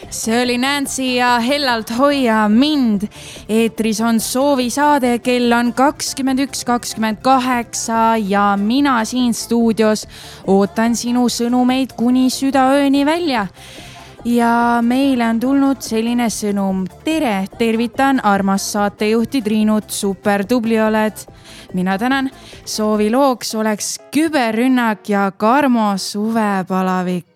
See oli Nancy ja Hellalt hoia mind. Eetris on soovisaade, kell on 21:28 ja mina siin stuudios ootan sinu sõnumeid kuni südaööni välja. Ja meile on tulnud selline sõnum. Tere, tervitan armas saatejuhti Triinut, super tubli oled. Mina tänan. Soovi looks oleks küberrünnak ja Karmo suvepalavik.